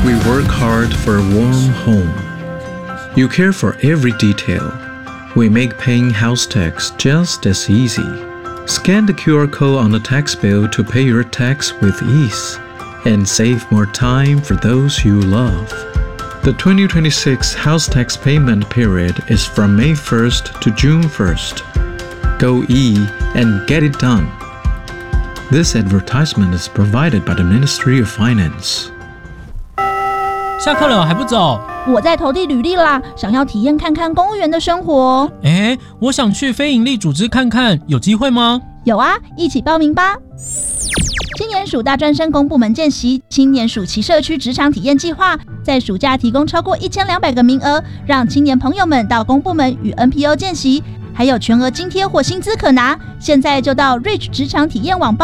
We work hard for a warm home. You care for every detail. We make paying house tax just as easy. Scan the QR code on the tax bill to pay your tax with ease and save more time for those you love. The 2026 house tax payment period is from May 1st to June 1st. Go E and get it done. This advertisement is provided by the Ministry of Finance. 下课了还不走？ 我在投递履历啦，想要体验看看公务员的生活。 我想去非营利组织看看，有机会吗？ 有啊，一起报名吧。青年署大专生公部门见习青年暑期社区职场体验计划，在暑假提供超过1200个名额，让青年朋友们到公部门与 NPO 见习，还有全额津贴或薪资可拿。现在就到 Reach 职场体验网报